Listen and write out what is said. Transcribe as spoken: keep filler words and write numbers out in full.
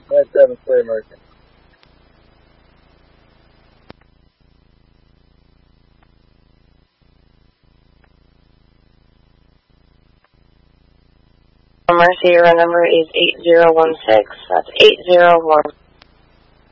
nine seven, clear American. Mercy, your number is eight zero one six. That's eight zero one.